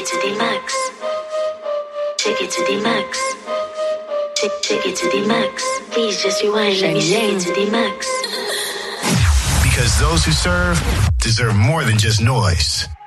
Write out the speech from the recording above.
it to the max. Shake it to the max. Shake it to the max. Please just rewind. Let me shake it to the max. Because those who serve deserve more than just noise.